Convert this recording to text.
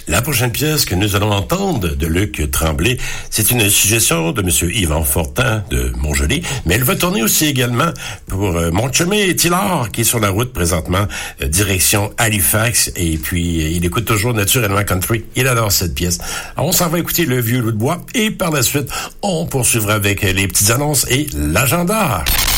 La prochaine pièce que nous allons entendre de Luc Tremblay, c'est une suggestion de M. Yvan Fortin de Montjoly, mais elle va tourner aussi également pour mon chumé Tillard, qui est sur la route présentement, direction Halifax, et puis il écoute toujours naturellement country. Il adore cette pièce. Alors, on s'en va écouter Le Vieux Loup de Bois, et par la suite, on poursuivra avec les petites annonces et l'agenda.